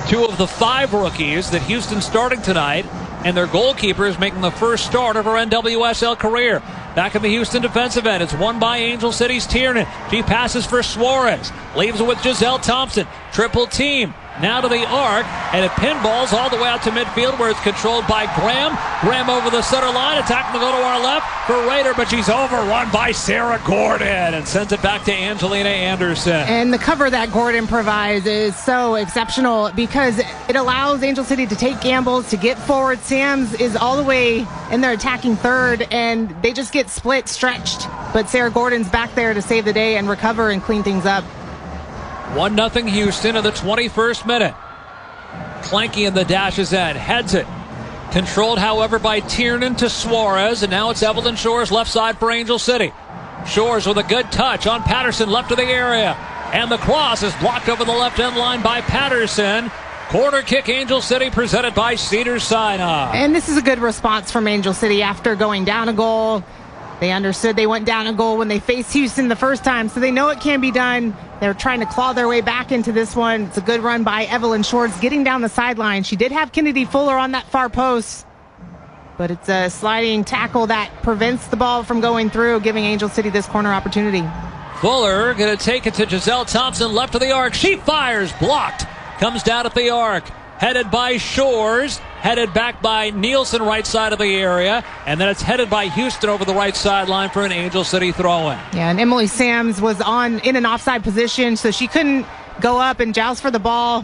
2 of the 5 rookies that Houston's starting tonight, and their goalkeeper is making the first start of her NWSL career. Back in the Houston defensive end, it's won by Angel City's Tiernan. She passes for Suarez, leaves it with Giselle Thompson. Triple team. Now to the arc, and it pinballs all the way out to midfield where it's controlled by Graham. Graham over the center line, attacking to go to our left for Rader, but she's overrun by Sarah Gordon and sends it back to Angelina Anderson. And the cover that Gordon provides is so exceptional because it allows Angel City to take gambles, to get forward. Sam's is all the way in their attacking third, and they just get split, stretched. But Sarah Gordon's back there to save the day and recover and clean things up. 1-0 Houston in the 21st minute. Clanky in the dashes end, heads it. Controlled, however, by Tiernan to Suarez, and now it's Evelyn Shores left side for Angel City. Shores with a good touch on Patterson, left of the area. And the cross is blocked over the left end line by Patterson. Corner kick, Angel City, presented by Cedars-Sinai. And this is a good response from Angel City after going down a goal. They understood they went down a goal when they faced Houston the first time, so they know it can be done. They're trying to claw their way back into this one. It's a good run by Evelyn Shores getting down the sideline. She did have Kennedy Fuller on that far post, but it's a sliding tackle that prevents the ball from going through, giving Angel City this corner opportunity. Fuller going to take it to Giselle Thompson, left of the arc. She fires, blocked. Comes down at the arc. Headed by Shores, headed back by Nielsen, right side of the area, and then it's headed by Houston over the right sideline for an Angel City throw-in. Yeah, and Emily Sams was in an offside position, so she couldn't go up and joust for the ball.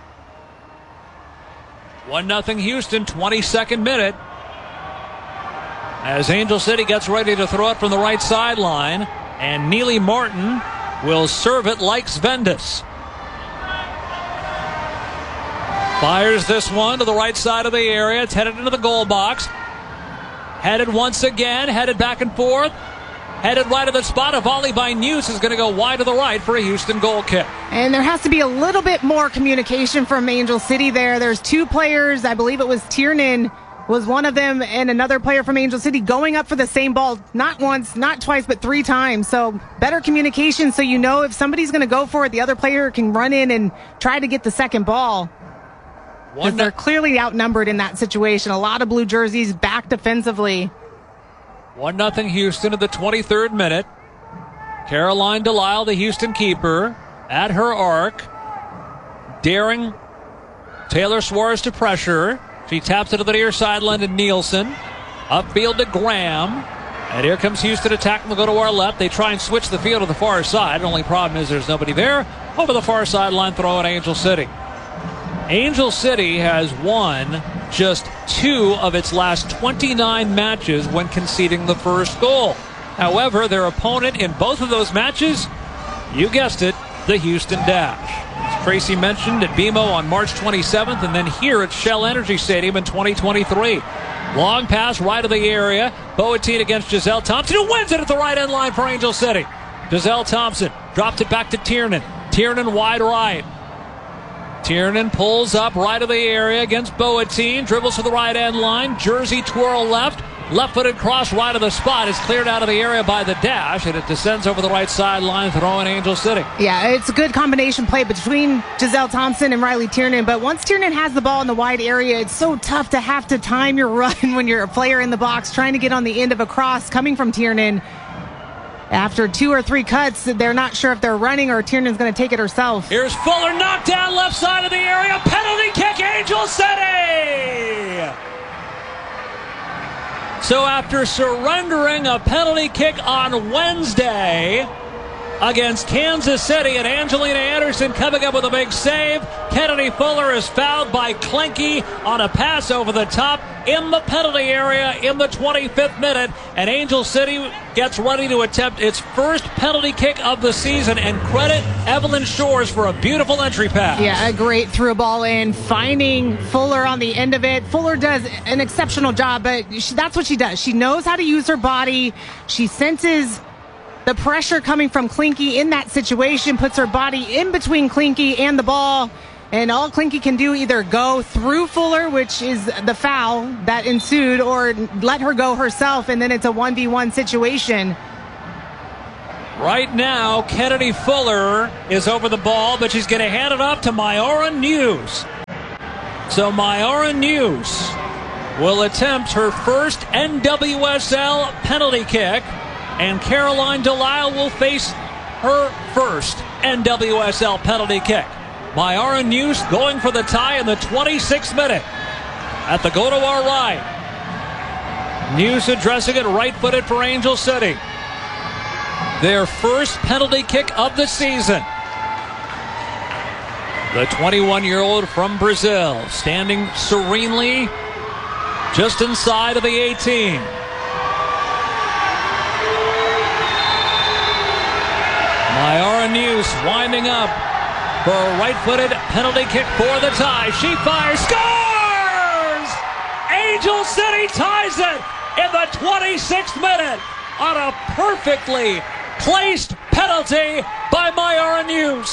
1-0 Houston, 22nd minute. As Angel City gets ready to throw it from the right sideline, and Neely Martin will serve it like Svendis. Fires this one to the right side of the area. It's headed into the goal box. Headed once again. Headed back and forth. Headed right to the spot. A volley by News is going to go wide to the right for a Houston goal kick. And there has to be a little bit more communication from Angel City there. There's 2 players. I believe it was Tiernan was one of them, and another player from Angel City going up for the same ball. Not once, not twice, but 3 times. So better communication so you know if somebody's going to go for it, the other player can run in and try to get the second ball. Because they're clearly outnumbered in that situation. A lot of blue jerseys back defensively. 1-0 Houston at the 23rd minute. Caroline Delisle, the Houston keeper, at her arc. Daring Taylor Suarez to pressure. She taps it to the near sideline to Nielsen. Upfield to Graham. And here comes Houston attacking. They'll go to our left. They try and switch the field to the far side. The only problem is there's nobody there. Over the far sideline, throw at Angel City. Angel City has won just 2 of its last 29 matches when conceding the first goal. However, their opponent in both of those matches, you guessed it, the Houston Dash. As Tracy mentioned, at BMO on March 27th, and then here at Shell Energy Stadium in 2023. Long pass right of the area. Boateng against Giselle Thompson, who wins it at the right end line for Angel City. Giselle Thompson dropped it back to Tiernan. Tiernan wide right. Tiernan pulls up right of the area against Boateng. Dribbles to the right end line. Jersey twirl left. Left-footed cross right of the spot is cleared out of the area by the Dash, and it descends over the right sideline, throwing Angel City. Yeah, it's a good combination play between Giselle Thompson and Riley Tiernan, but once Tiernan has the ball in the wide area, it's so tough to have to time your run when you're a player in the box trying to get on the end of a cross coming from Tiernan. After 2 or 3 cuts, they're not sure if they're running or Tiernan's going to take it herself. Here's Fuller, knocked down left side of the area. Penalty kick, Angel City! So after surrendering a penalty kick on Wednesday against Kansas City, and Angelina Anderson coming up with a big save, Kennedy Fuller is fouled by Klenke on a pass over the top in the penalty area in the 25th minute, and Angel City gets ready to attempt its first penalty kick of the season, and credit Evelyn Shores for a beautiful entry pass. Yeah, a great through ball in, finding Fuller on the end of it. Fuller does an exceptional job, but that's what she does. She knows how to use her body. She senses the pressure coming from Klenke in that situation, puts her body in between Klenke and the ball, and all Klenke can do either go through Fuller, which is the foul that ensued, or let her go herself, and then it's a 1v1 situation. Right now, Kennedy Fuller is over the ball, but she's going to hand it off to Myora News. So Myara News will attempt her first NWSL penalty kick, and Caroline Delisle will face her first NWSL penalty kick. Myara News going for the tie in the 26th minute. At the goal to our right, News addressing it right-footed for Angel City. Their first penalty kick of the season. The 21-year-old from Brazil standing serenely just inside of the 18. Myara News winding up for a right-footed penalty kick for the tie. She fires, scores! Angel City ties it in the 26th minute on a perfectly placed penalty by Myara News.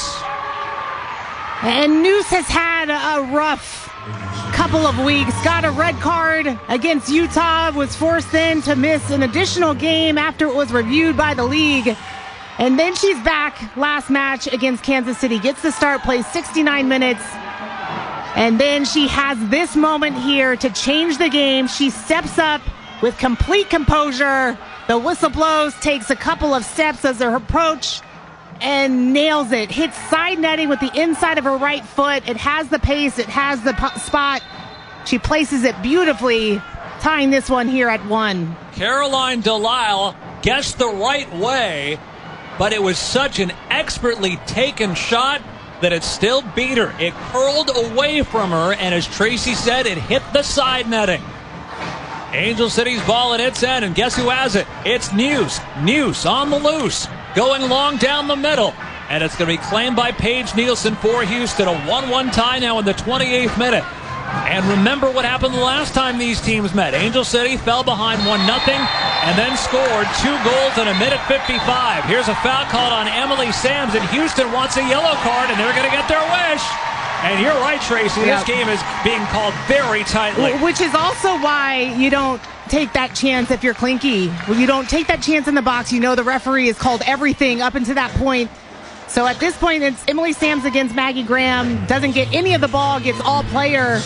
And News has had a rough couple of weeks. Got a red card against Utah, was forced then to miss an additional game after it was reviewed by the league. And then she's back last match against Kansas City. Gets the start, plays 69 minutes. And then she has this moment here to change the game. She steps up with complete composure. The whistle blows, takes a couple of steps as her approach, and nails it. Hits side netting with the inside of her right foot. It has the pace. It has the spot. She places it beautifully, tying this one here at 1. Caroline Delisle guessed the right way, but it was such an expertly taken shot that it still beat her. It curled away from her, and as Tracy said, it hit the side netting. Angel City's ball at its end, and guess who has it? It's News. News on the loose, going long down the middle. And it's going to be claimed by Paige Nielsen for Houston. A 1-1 tie now in the 28th minute. And remember what happened the last time these teams met. Angel City fell behind 1-0 and then scored 2 goals in a minute 55. Here's a foul called on Emily Sams, and Houston wants a yellow card, and they're going to get their wish. And you're right, Tracy. This game is being called very tightly. Which is also why you don't take that chance if you're Clinky. When you don't take that chance in the box, you know the referee has called everything up until that point. So at this point, it's Emily Sams against Maggie Graham. Doesn't get any of the ball, gets all player.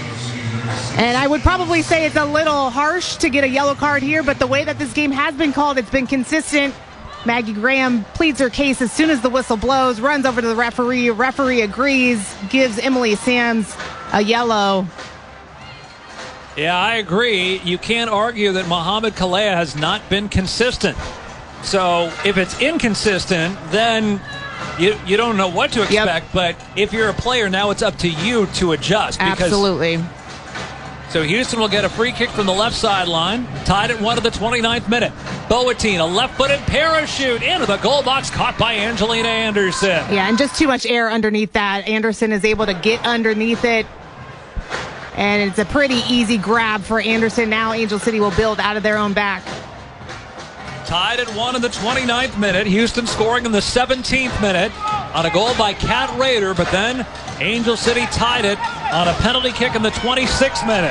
And I would probably say it's a little harsh to get a yellow card here, but the way that this game has been called, it's been consistent. Maggie Graham pleads her case as soon as the whistle blows, runs over to the referee. Referee agrees, gives Emily Sams a yellow. Yeah, I agree. You can't argue that Mohamed Kalea has not been consistent. So if it's inconsistent, then you don't know what to expect. Yep. But if you're a player, now it's up to you to adjust. Absolutely. So Houston will get a free kick from the left sideline. Tied at 1 of the 29th minute. Boateng, a left-footed parachute into the goal box, caught by Angelina Anderson. Yeah, and just too much air underneath that. Anderson is able to get underneath it. And it's a pretty easy grab for Anderson. Now Angel City will build out of their own back. Tied at 1 in the 29th minute. Houston scoring in the 17th minute on a goal by Kat Rader, but then Angel City tied it on a penalty kick in the 26th minute.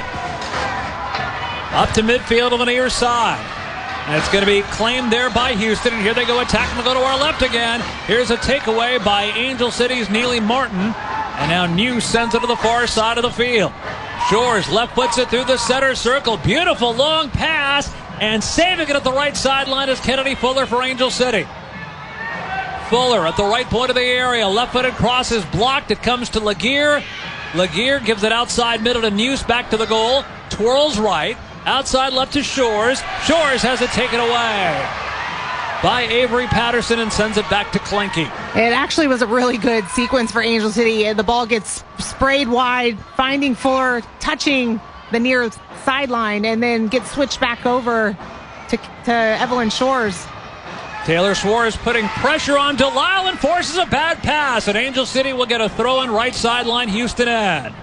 Up to midfield on the near side. And it's going to be claimed there by Houston. And here they go attacking the go to our left again. Here's a takeaway by Angel City's Neely Martin. And now News sends it to the far side of the field. Shores left puts it through the center circle. Beautiful long pass. And saving it at the right sideline is Kennedy Fuller for Angel City. Fuller at the right point of the area. Left-footed cross is blocked. It comes to Laguerre. Laguerre gives it outside middle to News, back to the goal. Twirls right. Outside left to Shores. Shores has it taken away by Avery Patterson and sends it back to Klinke. It actually was a really good sequence for Angel City. The ball gets sprayed wide, finding Fuller, touching the near sideline, and then gets switched back over to Evelyn Shores. Taylor Suarez putting pressure on Delisle and forces a bad pass, and Angel City will get a throw-in right sideline Houston end.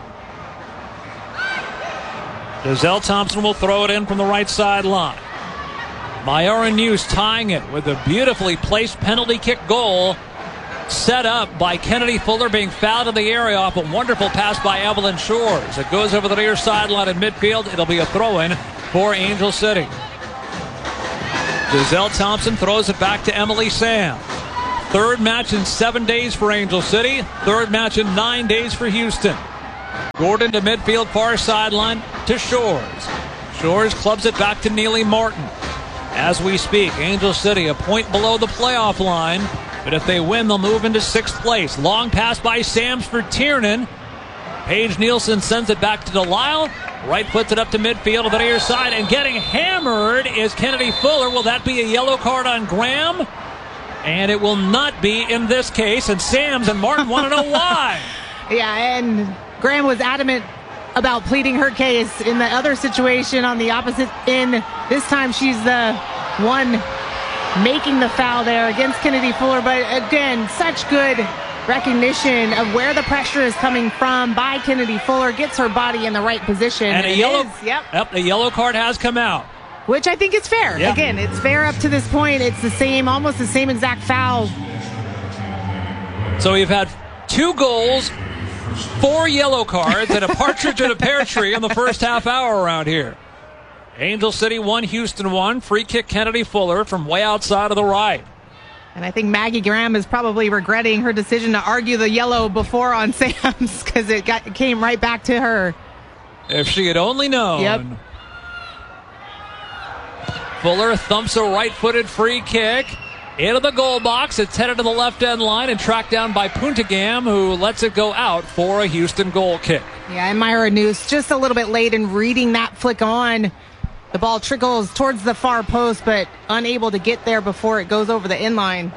Giselle Thompson will throw it in from the right sideline. Myara News tying it with a beautifully placed penalty kick goal set up by Kennedy Fuller, being fouled in the area off a wonderful pass by Evelyn Shores. It goes over the near sideline in midfield. It'll be a throw-in for Angel City. Giselle Thompson throws it back to Emily Sam. Third match in 7 days for Angel City. Third match in 9 days for Houston. Gordon to midfield, far sideline to Shores. Shores clubs it back to Neely Martin. As we speak, Angel City a point below the playoff line, but if they win, they'll move into 6th place. Long pass by Sams for Tiernan. Paige Nielsen sends it back to Delisle. Right puts it up to midfield to the near side, and getting hammered is Kennedy Fuller. Will that be a yellow card on Graham? And it will not be in this case, and Sams and Martin want to know why. Yeah, and Graham was adamant about pleading her case in the other situation on the opposite end. This time she's the one making the foul there against Kennedy Fuller. But again, such good recognition of where the pressure is coming from by Kennedy Fuller. Gets her body in the right position. And a yellow card has come out. Which I think is fair. Yep. Again, it's fair up to this point. It's the same, almost the same exact foul. So we've had 2 goals, 4 yellow cards, and a partridge in a pear tree in the first half hour around here. Angel City 1, Houston 1. Free kick Kennedy Fuller from way outside of the right. And I think Maggie Graham is probably regretting her decision to argue the yellow before on Sams, because it came right back to her. If she had only known. Yep. Fuller thumps a right-footed free kick into the goal box. It's headed to the left-end line and tracked down by Puntagam, who lets it go out for a Houston goal kick. Yeah, and Myra Noose just a little bit late in reading that flick on. The ball trickles towards the far post, but unable to get there before it goes over the inline.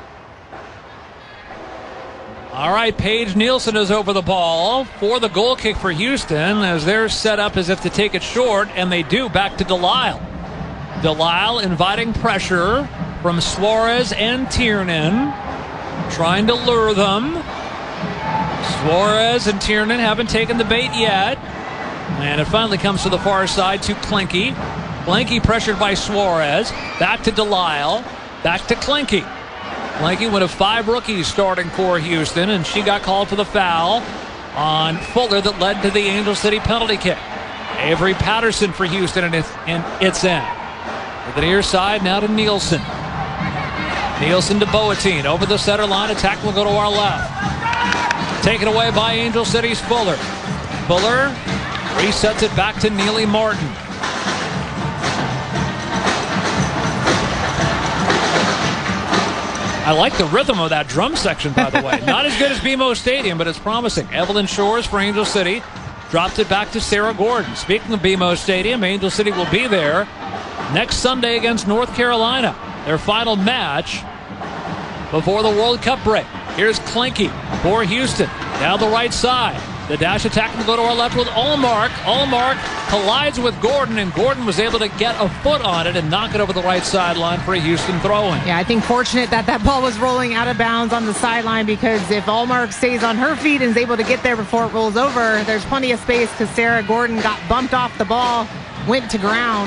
All right, Paige Nielsen is over the ball for the goal kick for Houston, as they're set up as if to take it short, and they do. Back to Delisle. Delisle inviting pressure from Suarez and Tiernan, trying to lure them. Suarez and Tiernan haven't taken the bait yet. And it finally comes to the far side to Klenke. Klenke pressured by Suarez. Back to Delisle. Back to Klenke. Klenke, one of 5 rookies starting for Houston, and she got called for the foul on Fuller that led to the Angel City penalty kick. Avery Patterson for Houston and its end. To the near side, now to Nielsen. Nielsen to Boateng. Over the center line, attack will go to our left. Taken away by Angel City's Fuller. Fuller resets it back to Neely Martin. I like the rhythm of that drum section, by the way. Not as good as BMO Stadium, but it's promising. Evelyn Shores for Angel City. Dropped it back to Sarah Gordon. Speaking of BMO Stadium, Angel City will be there next Sunday against North Carolina. Their final match before the World Cup break. Here's Klenke for Houston. Down the right side. The dash attack will go to our left with Ullmark. Ullmark collides with Gordon, and Gordon was able to get a foot on it and knock it over the right sideline for a Houston throw-in. Yeah, I think fortunate that ball was rolling out of bounds on the sideline, because if Ullmark stays on her feet and is able to get there before it rolls over, there's plenty of space, because Sarah Gordon got bumped off the ball, went to ground.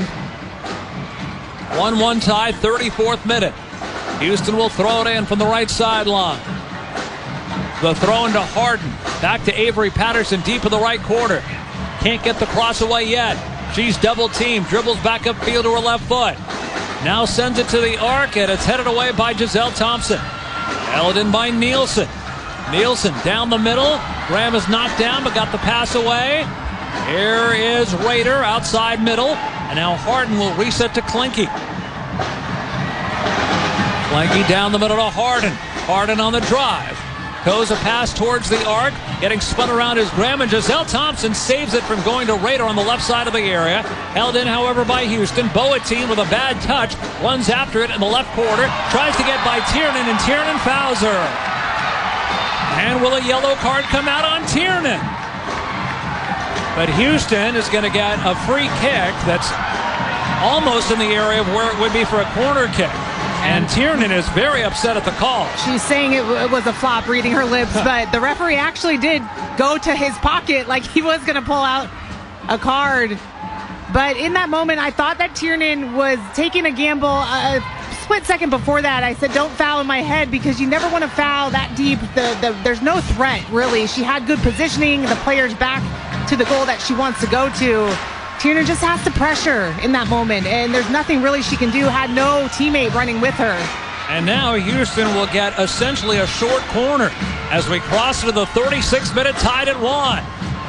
1-1 tie, 34th minute. Houston will throw it in from the right sideline. The throw into Harden. Back to Avery Patterson deep in the right corner. Can't get the cross away yet. She's double teamed. Dribbles back upfield to her left foot. Now sends it to the arc, and it's headed away by Giselle Thompson. Held in by Nielsen. Nielsen down the middle. Graham is knocked down but got the pass away. Here is Rader outside middle. And now Harden will reset to Klenke. Klenke down the middle to Harden. Harden on the drive. Goes a pass towards the arc. Getting spun around is Graham, and Giselle Thompson saves it from going to Rader on the left side of the area. Held in, however, by Houston. Boateng with a bad touch. Runs after it in the left corner. Tries to get by Tiernan, and Tiernan fouls her. And will a yellow card come out on Tiernan? But Houston is going to get a free kick that's almost in the area of where it would be for a corner kick. And Tiernan is very upset at the call. She's saying it was a flop, reading her lips, but the referee actually did go to his pocket like he was going to pull out a card. But in that moment, I thought that Tiernan was taking a gamble. A split second before that, I said, don't foul in my head, because you never want to foul that deep. There's no threat, really. She had good positioning. The player's back to the goal that she wants to go to. Tiernan just has to pressure in that moment, and there's nothing really she can do. Had no teammate running with her. And now Houston will get essentially a short corner as we cross into the 36th minute, tied at 1.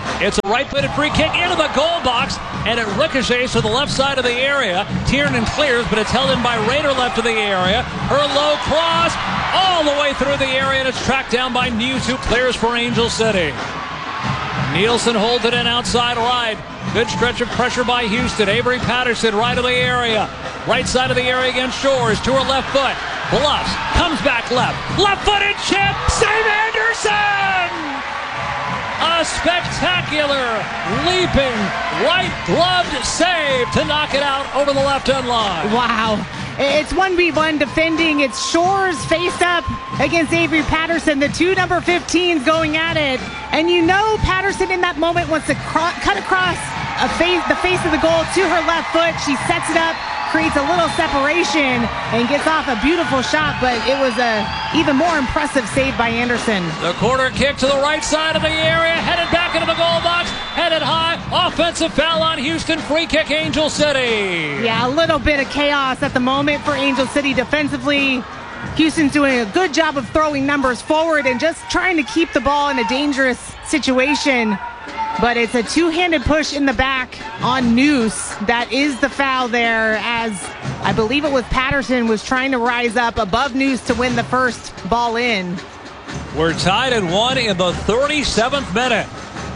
It's a right-footed free kick into the goal box, and it ricochets to the left side of the area. Tiernan clears, but it's held in by Rader left of the area. Her low cross all the way through the area, and it's tracked down by News, who clears for Angel City. Nielsen holds it in outside right. Good stretch of pressure by Houston. Avery Patterson right of the area. Right side of the area against Shores to her left foot. Bluffs. Comes back left. Left-footed chip. Save Anderson! A spectacular, leaping, right-gloved save to knock it out over the left end line. Wow. It's 1v1 defending. It's Shores faced up against Avery Patterson, the two number 15s going at it. And you know Patterson in that moment wants to cut across the face of the goal to her left foot. She sets it up, creates a little separation, and gets off a beautiful shot, but it was a even more impressive save by Anderson. The corner kick to the right side of the area, headed back into the goal box, headed high, offensive foul on Houston, free kick Angel City. Yeah, a little bit of chaos at the moment for Angel City defensively. Houston's doing a good job of throwing numbers forward and just trying to keep the ball in a dangerous situation. But it's a two-handed push in the back on Noose. That is the foul there, as I believe it was Patterson was trying to rise up above Noose to win the first ball in. We're tied at 1 in the 37th minute.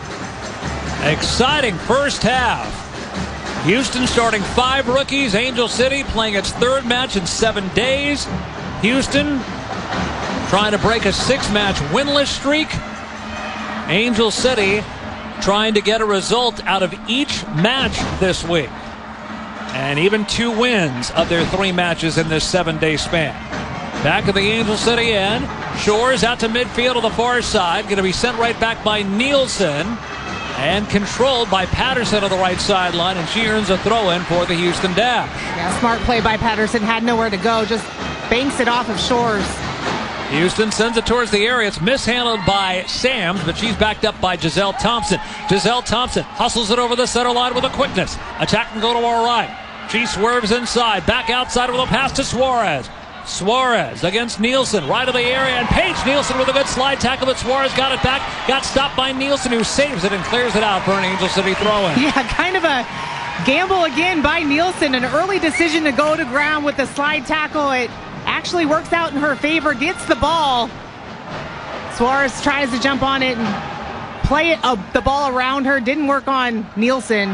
Exciting first half. Houston starting 5 rookies. Angel City playing its third match in 7 days. Houston trying to break a 6-match winless streak. Angel City trying to get a result out of each match this week. And even 2 wins of their 3 matches in this 7-day span. Back at the Angel City end. Shores out to midfield on the far side. Going to be sent right back by Nielsen. And controlled by Patterson on the right sideline. And she earns a throw-in for the Houston Dash. Yeah, smart play by Patterson. Had nowhere to go. Just banks it off of Shores. Houston sends it towards the area. It's mishandled by Sams, but she's backed up by Giselle Thompson. Giselle Thompson hustles it over the center line with a quickness. Attack can go to our right. She swerves inside. Back outside with a pass to Suarez. Suarez against Nielsen, right of the area, and Paige Nielsen with a good slide tackle, but Suarez got it back. Got stopped by Nielsen, who saves it and clears it out for an Angel City throw-in. Yeah, kind of a gamble again by Nielsen. An early decision to go to ground with the slide tackle. It actually works out in her favor, gets the ball. Suarez tries to jump on it and play it the ball around her. Didn't work on Nielsen.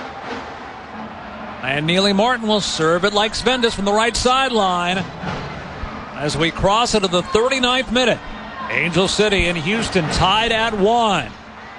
And Neely Martin will serve it like Svendas from the right sideline. As we cross into the 39th minute, Angel City and Houston tied at 1.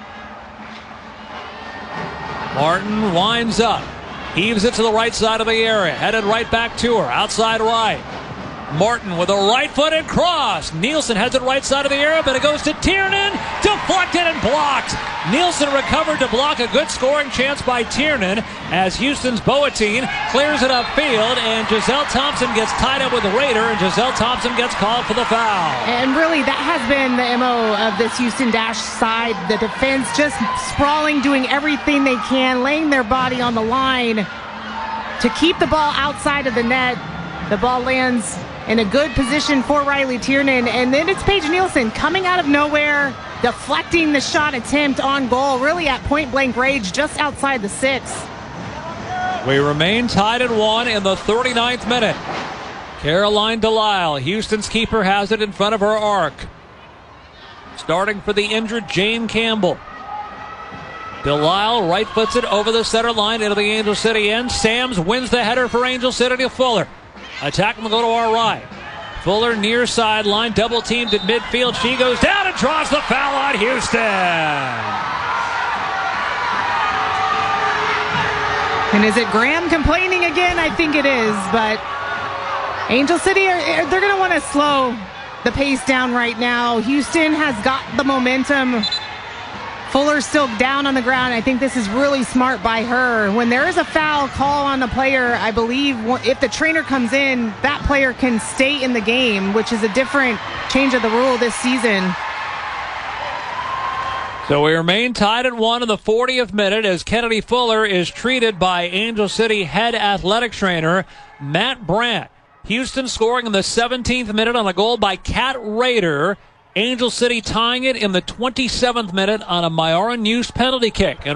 Martin winds up, heaves it to the right side of the area, headed right back to her, outside right. Martin with a right-footed cross. Nielsen has it right side of the area, but it goes to Tiernan. Deflected and blocked. Nielsen recovered to block a good scoring chance by Tiernan as Houston's Boateng clears it upfield, and Giselle Thompson gets tied up with Rader, and Giselle Thompson gets called for the foul. And really, that has been the MO of this Houston Dash side. The defense just sprawling, doing everything they can, laying their body on the line to keep the ball outside of the net. The ball lands in a good position for Riley Tiernan, and then it's Paige Nielsen coming out of nowhere, deflecting the shot attempt on goal, really at point-blank range, just outside the 6. We remain tied at 1 in the 39th minute. Caroline Delisle, Houston's keeper, has it in front of her arc. Starting for the injured Jane Campbell. Delisle right foots it over the center line into the Angel City end. Sams wins the header for Angel City to Fuller. Attack will go to our right. Fuller near sideline, double teamed at midfield. She goes down and draws the foul on Houston. And is it Graham complaining again? I think it is, but Angel City, they're going to want to slow the pace down right now. Houston has got the momentum. Fuller's still down on the ground. I think this is really smart by her. When there is a foul call on the player, I believe if the trainer comes in, that player can stay in the game, which is a different change of the rule this season. So we remain tied at 1 in the 40th minute as Kennedy Fuller is treated by Angel City head athletic trainer Matt Brandt. Houston scoring in the 17th minute on a goal by Kat Rader. Angel City tying it in the 27th minute on a Myara News penalty kick. And